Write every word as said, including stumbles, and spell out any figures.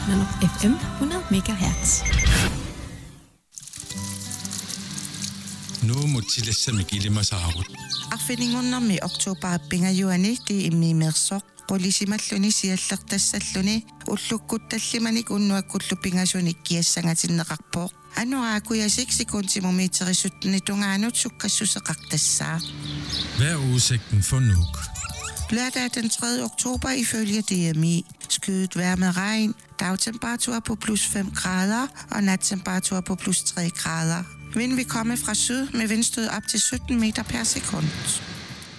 Manuk F M hundrede megahertz. Nu mutilassa mikilima saarut. Arfiningunnarmi oktober pingajuani ti immi mersoq qulisimalluni siallertassalluni ullukkuttallimanik unnuakkullu pingasuni kiassangatinneqarpooq anuaakuiasik sekuntimumiiterisuttuni tungaanut sukkassuseqartassaa. Hvad er udsigten for Nuuk? Lørdag den tredje oktober ifølge D M I. Skyet vejr med regn, dagtemperatur på plus fem grader og nattemperatur på plus tre grader. Vind vil komme fra syd med vindstød op til sytten meter per sekund.